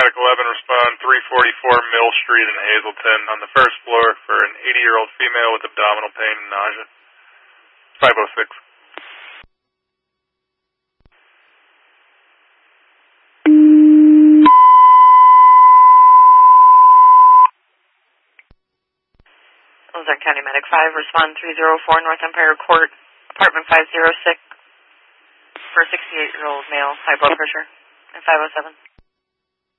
Paramedic 11, respond 344 Mill Street in Hazleton on the first floor for an 80-year-old female with abdominal pain and nausea. 506. Ozark County Medic 5, respond 304 North Empire Court, apartment 506, for a 68-year-old male, high blood pressure, and 507.